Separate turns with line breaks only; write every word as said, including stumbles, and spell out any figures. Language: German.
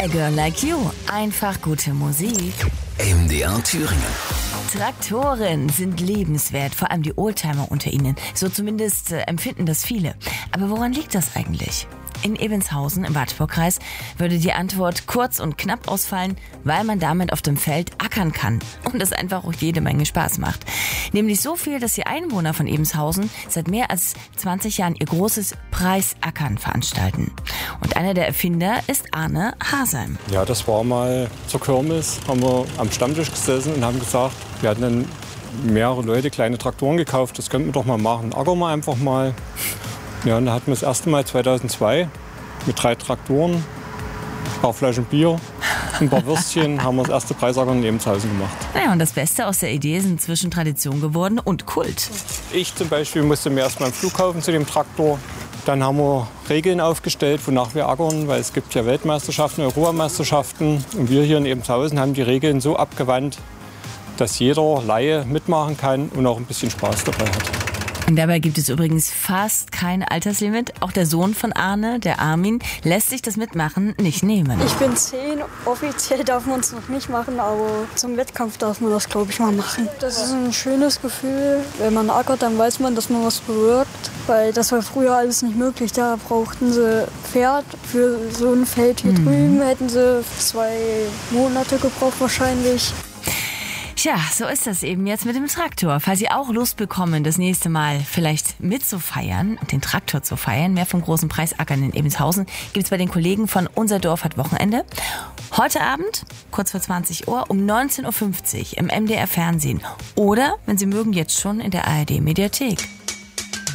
A Girl Like You. Einfach gute Musik.
M D R Thüringen.
Traktoren sind lebenswert, vor allem die Oldtimer unter ihnen. So zumindest äh, empfinden das viele. Aber woran liegt das eigentlich? In Ebenshausen im Wartburgkreis würde die Antwort kurz und knapp ausfallen, weil man damit auf dem Feld ackern kann und es einfach auch jede Menge Spaß macht. Nämlich so viel, dass die Einwohner von Ebenshausen seit mehr als zwanzig Jahren ihr großes Preisackern veranstalten. Und einer der Erfinder ist Arne Hasheim.
Ja, das war mal zur Kirmes, haben wir am Stammtisch gesessen und haben gesagt, wir hatten dann mehrere Leute kleine Traktoren gekauft, das könnten wir doch mal machen, ackern wir einfach mal. Ja, und da hatten wir das erste Mal zweitausendzwei mit drei Traktoren, ein paar Flaschen Bier, ein paar Würstchen, haben wir das erste Preisackern in Ebenshausen gemacht.
Naja, und das Beste aus der Idee ist inzwischen Tradition geworden und Kult.
Ich zum Beispiel musste mir erst mal einen Flug kaufen zu dem Traktor. Dann haben wir Regeln aufgestellt, wonach wir ackern, weil es gibt ja Weltmeisterschaften, Europameisterschaften. Und wir hier in Ebenshausen haben die Regeln so abgewandt, dass jeder Laie mitmachen kann und auch ein bisschen Spaß dabei hat.
Und dabei gibt es übrigens fast kein Alterslimit. Auch der Sohn von Arne, der Armin, lässt sich das Mitmachen nicht nehmen.
Ich bin zehn, offiziell darf man es noch nicht machen, aber zum Wettkampf darf man das, glaube ich, mal machen. Das ist ein schönes Gefühl. Wenn man ackert, dann weiß man, dass man was bewirkt. Weil das war früher alles nicht möglich. Da brauchten sie Pferd. Für so ein Feld hier mhm. drüben hätten sie zwei Monate gebraucht wahrscheinlich.
Tja, so ist das eben jetzt mit dem Traktor. Falls Sie auch Lust bekommen, das nächste Mal vielleicht mitzufeiern und den Traktor zu feiern, mehr vom großen Preisackern in Ebenshausen, gibt es bei den Kollegen von Unser Dorf hat Wochenende. Heute Abend, kurz vor zwanzig Uhr, um neunzehn Uhr fünfzig im M D R Fernsehen. Oder, wenn Sie mögen, jetzt schon in der A R D Mediathek.